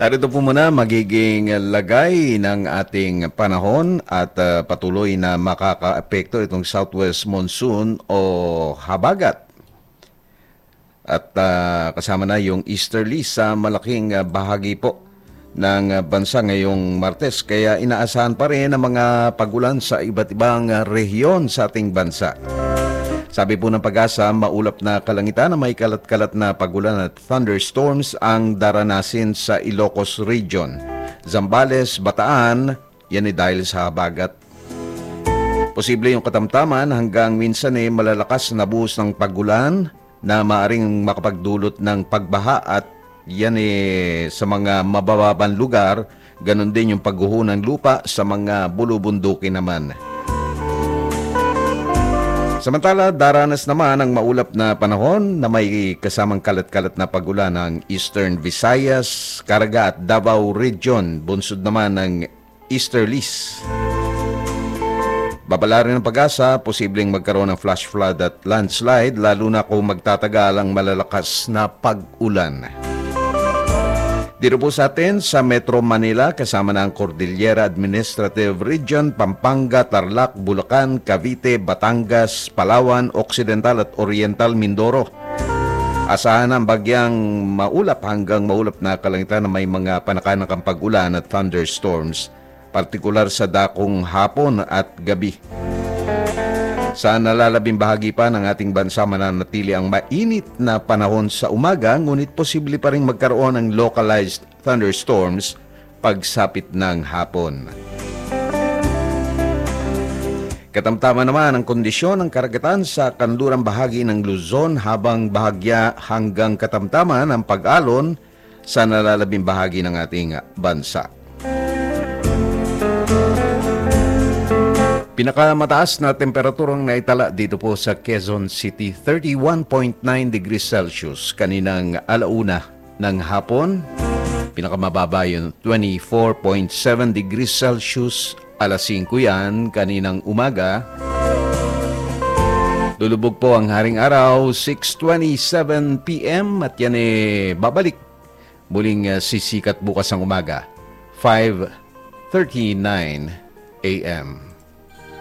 Narito po muna magiging lagay ng ating panahon at patuloy na makakaapekto itong southwest monsoon o habagat. At kasama na yung easterly sa malaking bahagi po ng bansa ngayong Martes. Kaya inaasahan pa rin ang mga pagulan sa iba't ibang rehiyon sa ating bansa. Sabi po ng Pag-asa, maulap na kalangitan na may kalat-kalat na pagulan at thunderstorms ang daranasin sa Ilocos Region. Zambales, Bataan, yan ay dahil sa habagat. Posible yung katamtaman hanggang minsan ay malalakas na buhos ng pagulan na maaring makapagdulot ng pagbaha at yan sa mga mabababang lugar. Ganon din yung pagguho ng lupa sa mga bulubunduki naman. Samantala, daranas naman ang maulap na panahon na may kasamang kalat-kalat na pagulan ng Eastern Visayas, Caraga at Davao Region, bunsod naman ng easterlies. Babala rin ng Pag-asa, posibleng magkaroon ng flash flood at landslide lalo na kung magtatagal ang malalakas na pag-ulan. Dito po sa atin sa Metro Manila, kasama na ang Cordillera Administrative Region, Pampanga, Tarlac, Bulacan, Cavite, Batangas, Palawan, Occidental at Oriental Mindoro. Asahan ang bagyang maulap hanggang maulap na kalangitan na may mga panakanakang pag-ulan at thunderstorms, partikular sa dakong hapon at gabi. Sa nalalabing bahagi pa ng ating bansa mananatili ang mainit na panahon sa umaga, ngunit posible pa rin magkaroon ng localized thunderstorms pagsapit ng hapon. Katamtaman naman ang kondisyon ng karagatan sa kanlurang bahagi ng Luzon habang bahagya hanggang katamtaman ang pag-alon sa nalalabing bahagi ng ating bansa. Pinakamataas na temperaturang naitala dito po sa Quezon City, 31.9 degrees Celsius kaninang alauna ng hapon. Pinakamababa yung 24.7 degrees Celsius, alas 5 yan kaninang umaga. Lulubog po ang haring araw, 6:27 p.m. at yan babalik. Muling sisikat bukas ang umaga, 5:39 a.m.